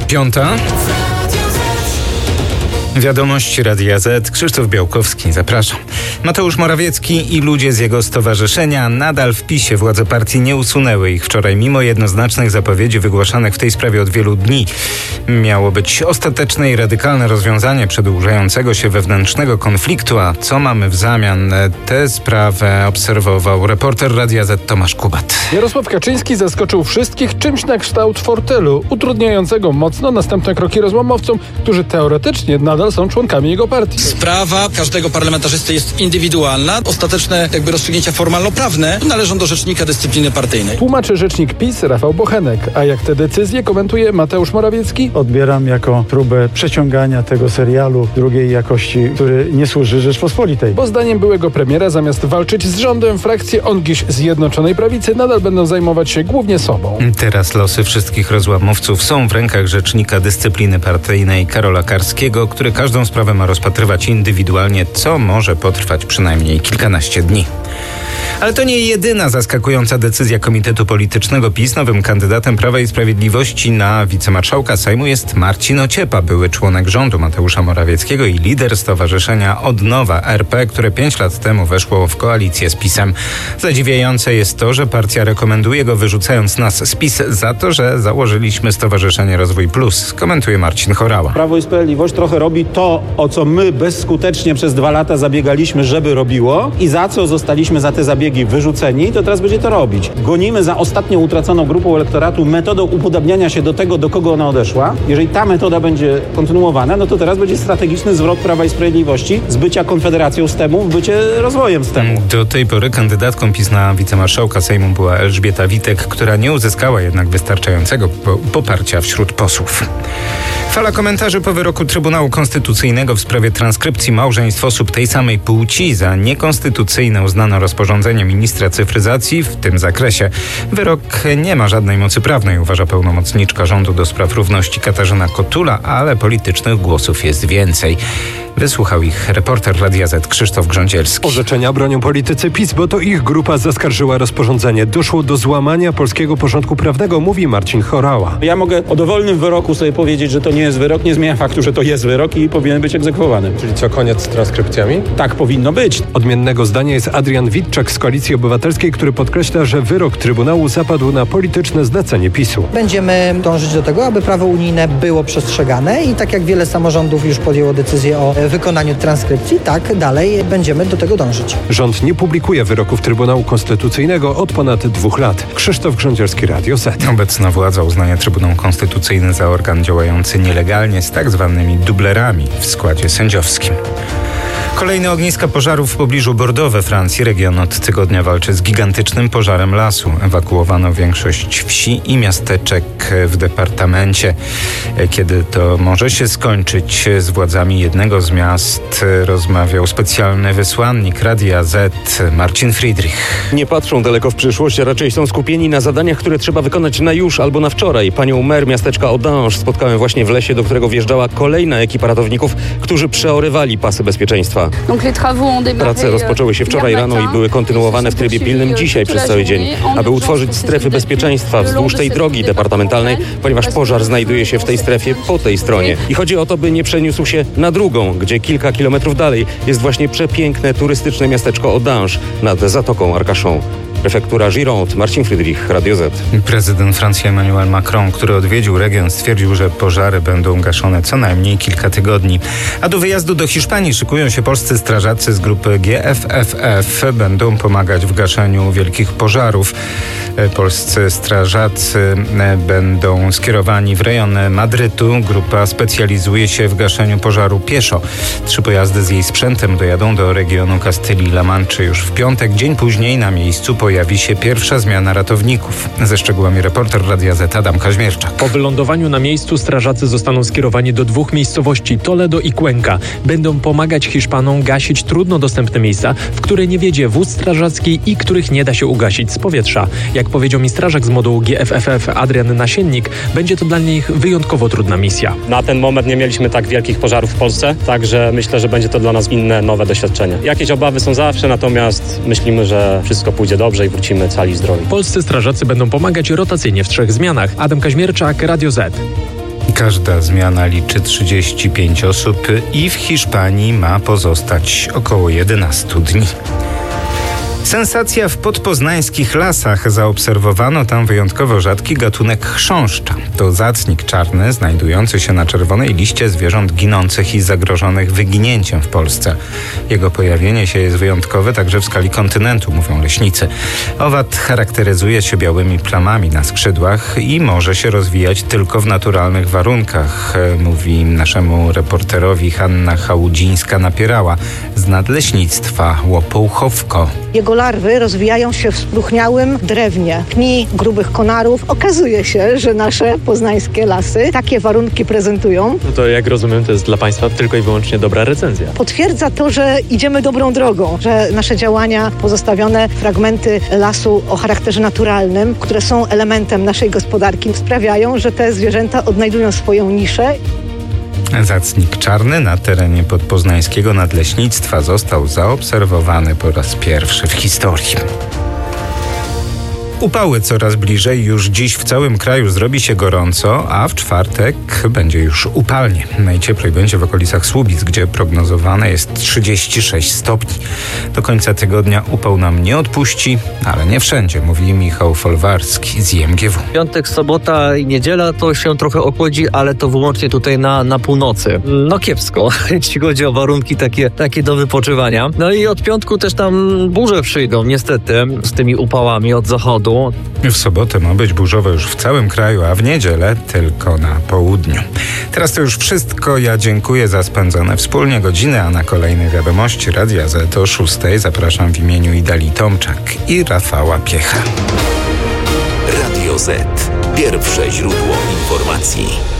Piąta. Wiadomości Radia Z. Krzysztof Białkowski, zapraszam. Mateusz Morawiecki i ludzie z jego stowarzyszenia nadal w PiS-ie. Władze partii nie usunęły ich wczoraj, mimo jednoznacznych zapowiedzi wygłaszanych w tej sprawie od wielu dni. Miało być ostateczne i radykalne rozwiązanie przedłużającego się wewnętrznego konfliktu, a co mamy w zamian? Tę sprawę obserwował reporter Radia Z Tomasz Kubat. Jarosław Kaczyński zaskoczył wszystkich czymś na kształt fortelu, utrudniającego mocno następne kroki rozłamowcom, którzy teoretycznie nadal są członkami jego partii. Sprawa każdego parlamentarzysty jest indywidualna. Ostateczne rozstrzygnięcia formalno-prawne należą do rzecznika dyscypliny partyjnej. Tłumaczy rzecznik PiS Rafał Bochenek. A jak te decyzje komentuje Mateusz Morawiecki? Odbieram jako próbę przeciągania tego serialu drugiej jakości, który nie służy Rzeczpospolitej. Bo zdaniem byłego premiera zamiast walczyć z rządem, frakcje ongiś Zjednoczonej Prawicy nadal będą zajmować się głównie sobą. Teraz losy wszystkich rozłamowców są w rękach rzecznika dyscypliny partyjnej Karola Karskiego, który każdą sprawę ma rozpatrywać indywidualnie, co może potrwać przynajmniej kilkanaście dni. Ale to nie jedyna zaskakująca decyzja Komitetu Politycznego PiS. Nowym kandydatem Prawa i Sprawiedliwości na wicemarszałka Sejmu jest Marcin Ociepa, były członek rządu Mateusza Morawieckiego i lider Stowarzyszenia Odnowa RP, które 5 lat temu weszło w koalicję z PiS-em. Zadziwiające jest to, że partia rekomenduje go, wyrzucając nas z PiS za to, że założyliśmy Stowarzyszenie Rozwój Plus, komentuje Marcin Horała. Prawo i Sprawiedliwość trochę robi to, o co my bezskutecznie przez 2 lata zabiegaliśmy, żeby robiło i za co zostaliśmy za te zabiegi wyrzuceni, to teraz będzie to robić. Gonimy za ostatnią utraconą grupą elektoratu metodą upodabniania się do tego, do kogo ona odeszła. Jeżeli ta metoda będzie kontynuowana, no to teraz będzie strategiczny zwrot Prawa i Sprawiedliwości z bycia konfederacją STEM-u w bycie rozwojem STEM-u. Do tej pory kandydatką PiS na wicemarszałka Sejmu była Elżbieta Witek, która nie uzyskała jednak wystarczającego poparcia wśród posłów. Fala komentarzy po wyroku Trybunału Konstytucyjnego w sprawie transkrypcji małżeństw osób tej samej płci za niekonstytucyjne uznano rozporządzenie ministra cyfryzacji w tym zakresie. Wyrok nie ma żadnej mocy prawnej, uważa pełnomocniczka rządu do spraw równości Katarzyna Kotula, ale politycznych głosów jest więcej. Wysłuchał ich reporter Radia Z Krzysztof Grządzielski. Orzeczenia bronią politycy PiS, bo to ich grupa zaskarżyła rozporządzenie. Doszło do złamania polskiego porządku prawnego, mówi Marcin Horała. Ja mogę o dowolnym wyroku sobie powiedzieć, że to nie jest wyrok, nie zmienia faktu, że to jest wyrok i powinien być egzekwowany. Czyli co, koniec z transkrypcjami? Tak powinno być. Odmiennego zdania jest Adrian Witczak z Koalicji Obywatelskiej, który podkreśla, że wyrok Trybunału zapadł na polityczne zlecenie PiS-u. Będziemy dążyć do tego, aby prawo unijne było przestrzegane i tak jak wiele samorządów już podjęło decyzję o wykonaniu transkrypcji, tak dalej będziemy do tego dążyć. Rząd nie publikuje wyroków Trybunału Konstytucyjnego od ponad 2 lat. Krzysztof Grządzielski, Radio Z. Obecna władza uznaje Trybunał Konstytucyjny za organ działający nielegalnie z tak zwanymi dublerami w składzie sędziowskim. Kolejne ogniska pożarów w pobliżu Bordeaux we Francji. Region od tygodnia walczy z gigantycznym pożarem lasu. Ewakuowano większość wsi i miasteczek w departamencie. Kiedy to może się skończyć? Z władzami jednego z miast rozmawiał specjalny wysłannik Radia Z Marcin Friedrich. Nie patrzą daleko w przyszłość, a raczej są skupieni na zadaniach, które trzeba wykonać na już albo na wczoraj. Panią mer miasteczka Audange spotkałem właśnie w lesie, do którego wjeżdżała kolejna ekipa ratowników, którzy przeorywali pasy bezpieczeństwa. Prace rozpoczęły się wczoraj rano i były kontynuowane w trybie pilnym dzisiaj przez cały dzień, aby utworzyć strefy bezpieczeństwa wzdłuż tej drogi departamentalnej, ponieważ pożar znajduje się w tej strefie po tej stronie. I chodzi o to, by nie przeniósł się na drugą, gdzie kilka kilometrów dalej jest właśnie przepiękne turystyczne miasteczko Audange nad Zatoką Arcachon. Prefektura Gironde, Marcin Friedrich, Radio Z. Prezydent Francji Emmanuel Macron, który odwiedził region, stwierdził, że pożary będą gaszone co najmniej kilka tygodni. A do wyjazdu do Hiszpanii szykują się polscy strażacy z grupy GFFF. Będą pomagać w gaszeniu wielkich pożarów. Polscy strażacy będą skierowani w rejon Madrytu. Grupa specjalizuje się w gaszeniu pożaru pieszo. 3 pojazdy z jej sprzętem dojadą do regionu Kastylii-La Manczy już w piątek. Dzień później na miejscu pojawi się pierwsza zmiana ratowników. Ze szczegółami reporter Radia Z Adam Kaźmierczak. Po wylądowaniu na miejscu strażacy zostaną skierowani do 2 miejscowości, Toledo i Cuenca. Będą pomagać Hiszpanom gasić trudno dostępne miejsca, w które nie wiedzie wóz strażacki i których nie da się ugasić z powietrza. Jak powiedział mi strażak z modułu GFFF Adrian Nasiennik, będzie to dla nich wyjątkowo trudna misja. Na ten moment nie mieliśmy tak wielkich pożarów w Polsce, także myślę, że będzie to dla nas inne, nowe doświadczenie. Jakieś obawy są zawsze, natomiast myślimy, że wszystko pójdzie dobrze i wrócimy cali zdrowi. Polscy strażacy będą pomagać rotacyjnie w 3 zmianach. Adam Kaźmierczak, Radio Z. Każda zmiana liczy 35 osób i w Hiszpanii ma pozostać około 11 dni. Sensacja w podpoznańskich lasach. Zaobserwowano tam wyjątkowo rzadki gatunek chrząszcza. To zacnik czarny znajdujący się na czerwonej liście zwierząt ginących i zagrożonych wyginięciem w Polsce. Jego pojawienie się jest wyjątkowe także w skali kontynentu, mówią leśnicy. Owad charakteryzuje się białymi plamami na skrzydłach i może się rozwijać tylko w naturalnych warunkach, mówi naszemu reporterowi Hanna Chałudzińska-Napierała z Nadleśnictwa Łopołchowko. Jego larwy rozwijają się w spróchniałym drewnie, pni grubych konarów. Okazuje się, że nasze poznańskie lasy takie warunki prezentują. No to jak rozumiem, to jest dla Państwa tylko i wyłącznie dobra recenzja. Potwierdza to, że idziemy dobrą drogą, że nasze działania, pozostawione fragmenty lasu o charakterze naturalnym, które są elementem naszej gospodarki, sprawiają, że te zwierzęta odnajdują swoją niszę. Zacnik czarny na terenie podpoznańskiego nadleśnictwa został zaobserwowany po raz pierwszy w historii. Upały coraz bliżej. Już dziś w całym kraju zrobi się gorąco, a w czwartek będzie już upalnie. Najcieplej będzie w okolicach Słubic, gdzie prognozowane jest 36 stopni. Do końca tygodnia upał nam nie odpuści, ale nie wszędzie, mówi Michał Folwarski z IMGW. Piątek, sobota i niedziela to się trochę ochłodzi, ale to wyłącznie tutaj na północy. No kiepsko, jeśli chodzi o warunki takie do wypoczywania. No i od piątku też tam burze przyjdą, niestety, z tymi upałami od zachodu. W sobotę ma być burzowo już w całym kraju, a w niedzielę tylko na południu. Teraz to już wszystko. Ja dziękuję za spędzone wspólnie godziny, a na kolejne wiadomości Radia Z o 6 zapraszam w imieniu Idali Tomczak i Rafała Piecha. Radio Z. Pierwsze źródło informacji.